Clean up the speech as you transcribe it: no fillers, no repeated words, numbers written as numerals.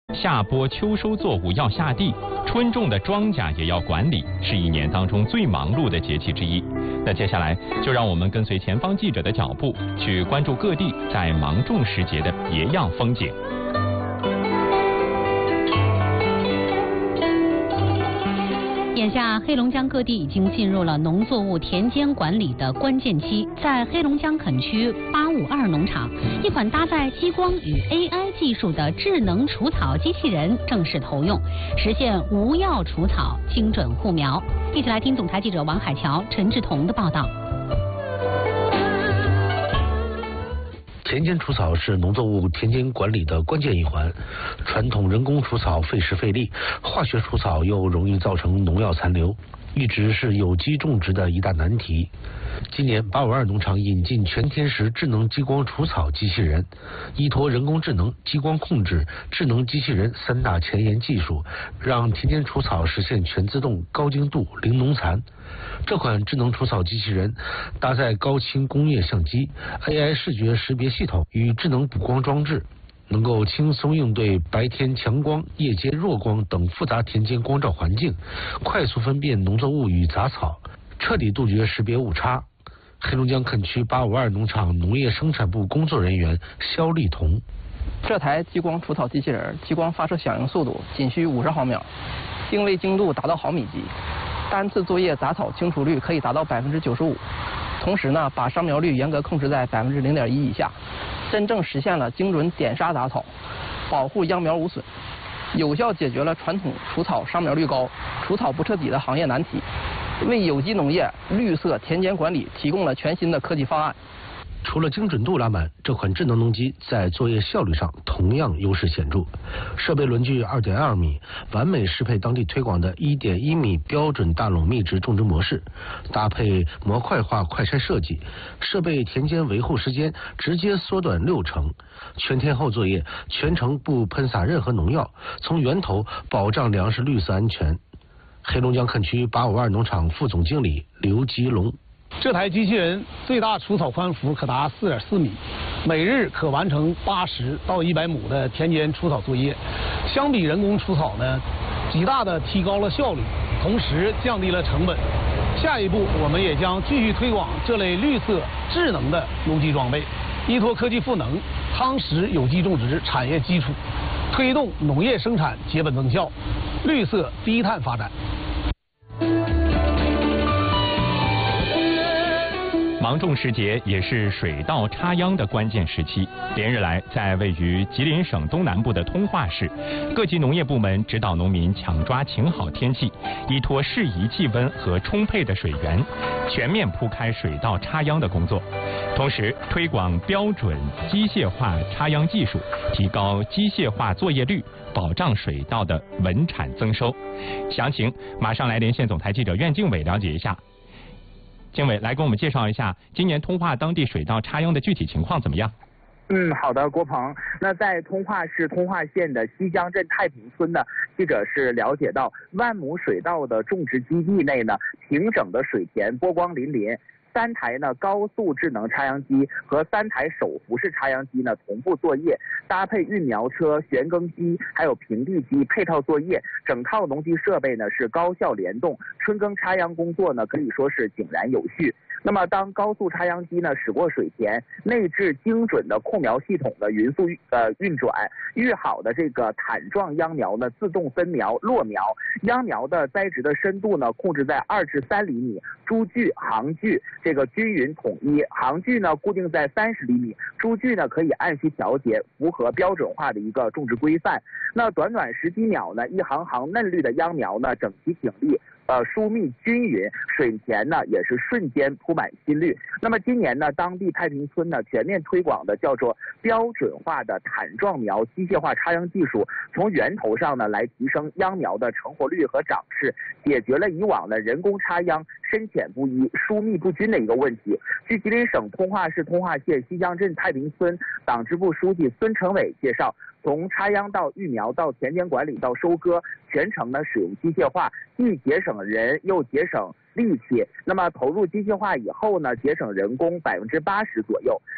夏播秋收作物要下地，春种的庄稼也要管理，是一年当中最忙碌的节气之一。那接下来就让我们跟随前方记者的脚步，去关注各地在芒种时节的别样风景。 眼下，黑龙江各地已经进入了农作物田间管理的关键期。在黑龙江垦区852农场，一款搭载激光与 AI 技术的智能除草机器人正式投用，实现无药除草、精准护苗。一起来听总台记者王海桥、陈志彤的报道。 田间除草是农作物田间管理的关键一环，传统人工除草费时费力，化学除草又容易造成农药残留，一直是有机种植的一大难题。今年852农场引进全天时智能激光除草机器人，依托人工智能、激光控制、智能机器人三大前沿技术，让田间除草实现全自动、高精度、零农残。这款智能除草机器人搭载高清工业相机、AI 视觉识别系统与智能补光装置，能够轻松应对白天强光、夜间弱光等复杂田间光照环境，快速分辨农作物与杂草，彻底杜绝识别误差。黑龙江垦区852农场农业生产部工作人员肖丽彤： 这台激光除草机器人激光发射响应速度仅需50毫秒，定位精度达到毫米级，单次作业杂草清除率可以达到95%。同时呢，把伤苗率严格控制在0.1%以下，真正实现了精准点杀杂草，保护秧苗无损，有效解决了传统除草伤苗率高、除草不彻底的行业难题，为有机农业、绿色田间管理提供了全新的科技方案。 除了精准度拉满，这款智能农机在作业效率上同样优势显著。设备轮距2.2米，完美适配当地推广的1.1米标准大垄密植种植模式，搭配模块化快筛设计，设备田间维护时间直接缩短60%。全天候作业，全程不喷洒任何农药，从源头保障粮食绿色安全。黑龙江垦区852农场副总经理刘吉龙： 这台机器人最大除草宽幅可达4.4米，每日可完成80到100亩的田间除草作业。相比人工除草呢，极大的提高了效率，同时降低了成本。下一步，我们也将继续推广这类绿色智能的农机装备，依托科技赋能，夯实有机种植产业基础，推动农业生产节本增效，绿色低碳发展。 芒种时节也是水稻插秧的关键时期。连日来，在位于吉林省东南部的通化市，各级农业部门指导农民抢抓晴好天气，依托适宜气温和充沛的水源，全面铺开水稻插秧的工作，同时推广标准机械化插秧技术，提高机械化作业率，保障水稻的稳产增收。详情马上来连线总台记者苑敬伟了解一下。经纬来给我们介绍一下今年通化当地水稻插秧的具体情况怎么样？ 好的，郭鹏。那在通化市通化县的西江镇太平村呢，记者是了解到，万亩水稻的种植基地内呢，平整的水田波光粼粼。3台呢高速智能插秧机和3台手扶式插秧机呢同步作业，搭配运苗车、旋耕机还有平地机配套作业，整套农机设备呢是高效联动，春耕插秧工作呢可以说是井然有序。那么当高速插秧机呢驶过水田，内置精准的控苗系统的匀速运转，育好的这个毯状秧苗呢自动分苗落苗，秧苗的栽植的深度呢控制在2至3厘米，株距、行距这个均匀统一，行距呢固定在30厘米，株距呢可以按需调节，符合标准化的一个种植规范。那短短10几秒呢，一行行嫩绿的秧苗呢整齐挺立，疏密均匀，水田呢也是瞬间铺满新绿。那么今年呢，当地太平村呢全面推广的叫做标准化的毯状苗机械化插秧技术，从源头上呢来提升秧苗的成活率和长势，解决了以往的人工插秧深浅不一、疏密不均的一个问题。据吉林省通化市通化县西江镇太平村党支部书记孙成伟介绍，从插秧到育苗到田间管理到收割，全程呢使用机械化，既节省人又节省力气。那么投入机械化以后呢，节省人工80%左右。